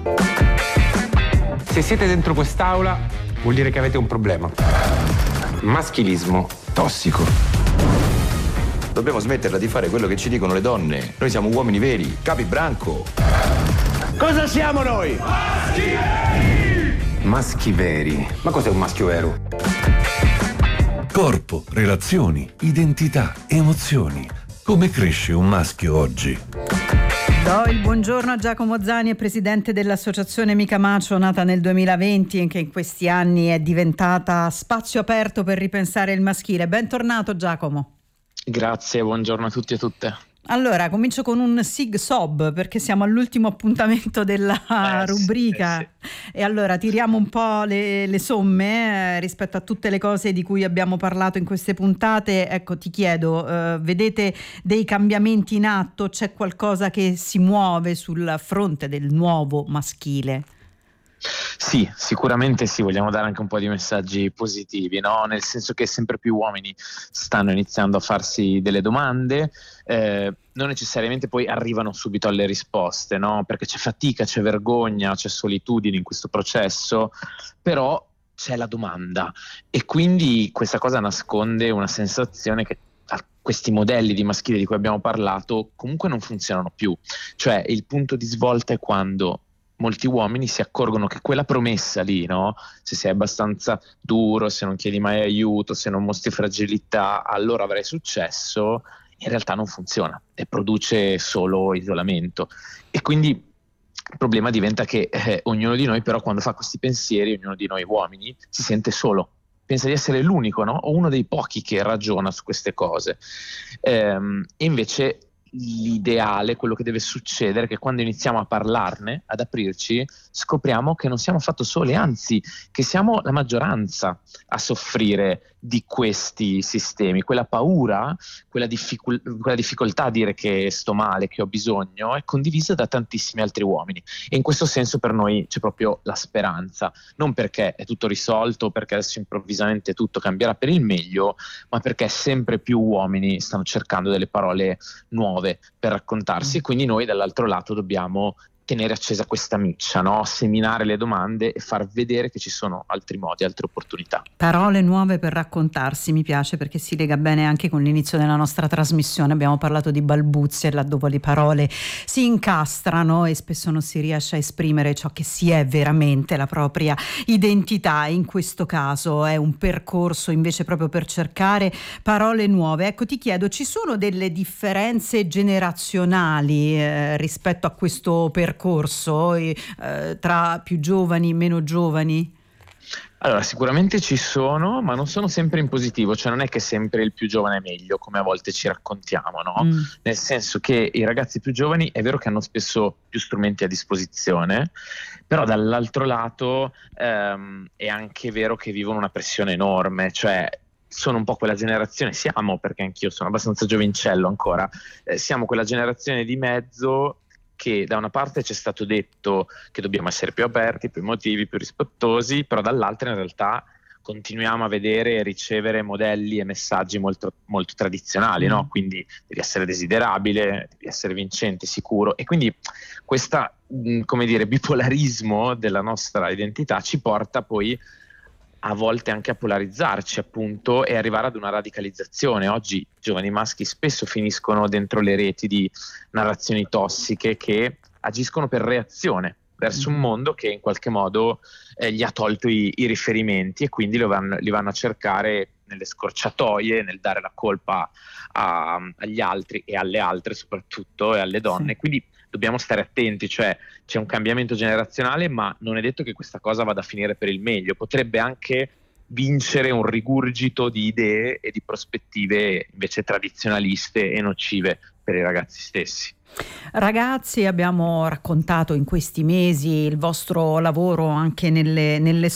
Se siete dentro quest'aula, vuol dire che avete un problema. Maschilismo tossico. Dobbiamo smetterla di fare quello che ci dicono le donne. Noi siamo uomini veri, capi branco. Cosa siamo noi? Maschi veri! Maschi veri. Ma cos'è un maschio vero? Corpo, relazioni, identità, emozioni. Come cresce un maschio oggi? Do il buongiorno a Giacomo Zani, presidente dell'associazione Mica Macio, nata nel 2020 e che in questi anni è diventata spazio aperto per ripensare il maschile. Bentornato Giacomo. Grazie, buongiorno a tutti e tutte. Allora, comincio con un Sig Sob perché siamo all'ultimo appuntamento della rubrica. Sì. E allora tiriamo un po' le somme rispetto a tutte le cose di cui abbiamo parlato in queste puntate. Ecco, ti chiedo, vedete dei cambiamenti in atto? C'è qualcosa che si muove sul fronte del nuovo maschile? Sì, sicuramente sì, vogliamo dare anche un po' di messaggi positivi, no? Nel senso che sempre più uomini stanno iniziando a farsi delle domande, non necessariamente poi arrivano subito alle risposte, no? Perché c'è fatica, c'è vergogna, c'è solitudine in questo processo, però c'è la domanda e quindi questa cosa nasconde una sensazione che questi modelli di maschile di cui abbiamo parlato comunque non funzionano più, cioè il punto di svolta è quando molti uomini si accorgono che quella promessa lì, no? Se sei abbastanza duro, se non chiedi mai aiuto, se non mostri fragilità, allora avrai successo, in realtà non funziona e produce solo isolamento. E quindi il problema diventa che ognuno di noi però quando fa questi pensieri, ognuno di noi uomini, si sente solo. Pensa di essere l'unico, no? O uno dei pochi che ragiona su queste cose. E invece l'ideale, quello che deve succedere è che quando iniziamo a parlarne, ad aprirci, scopriamo che non siamo affatto soli, anzi che siamo la maggioranza a soffrire di questi sistemi. Quella paura, quella difficoltà a dire che sto male, che ho bisogno, è condivisa da tantissimi altri uomini e in questo senso per noi c'è proprio la speranza, non perché è tutto risolto, perché adesso improvvisamente tutto cambierà per il meglio, ma perché sempre più uomini stanno cercando delle parole nuove per raccontarsi e quindi noi dall'altro lato dobbiamo tenere accesa questa miccia, no? Seminare le domande e far vedere che ci sono altri modi, altre opportunità. Parole nuove per raccontarsi, mi piace perché si lega bene anche con l'inizio della nostra trasmissione. Abbiamo parlato di balbuzie, laddove le parole si incastrano e spesso non si riesce a esprimere ciò che si è veramente, la propria identità. In questo caso è un percorso invece proprio per cercare parole nuove. Ecco, ti chiedo, ci sono delle differenze generazionali rispetto a questo percorso tra più giovani, meno giovani? Allora, sicuramente ci sono, ma non sono sempre in positivo, cioè non è che sempre il più giovane è meglio, come a volte ci raccontiamo, no? Nel senso che i ragazzi più giovani è vero che hanno spesso più strumenti a disposizione, però dall'altro lato è anche vero che vivono una pressione enorme, cioè sono un po' quella generazione, perché anch'io sono abbastanza giovincello ancora, siamo quella generazione di mezzo che da una parte ci è stato detto che dobbiamo essere più aperti, più emotivi, più rispettosi, però dall'altra in realtà continuiamo a vedere e ricevere modelli e messaggi molto, molto tradizionali, no? Quindi devi essere desiderabile, devi essere vincente, sicuro, e quindi questa, come dire, bipolarismo della nostra identità ci porta poi a volte anche a polarizzarci appunto e arrivare ad una radicalizzazione. Oggi i giovani maschi spesso finiscono dentro le reti di narrazioni tossiche che agiscono per reazione verso un mondo che in qualche modo gli ha tolto i riferimenti e quindi li vanno a cercare nelle scorciatoie, nel dare la colpa agli altri e alle altre soprattutto e alle donne. Sì. Quindi dobbiamo stare attenti, cioè c'è un cambiamento generazionale, ma non è detto che questa cosa vada a finire per il meglio, potrebbe anche vincere un rigurgito di idee e di prospettive invece tradizionaliste e nocive per i ragazzi stessi. Ragazzi, abbiamo raccontato in questi mesi il vostro lavoro anche nelle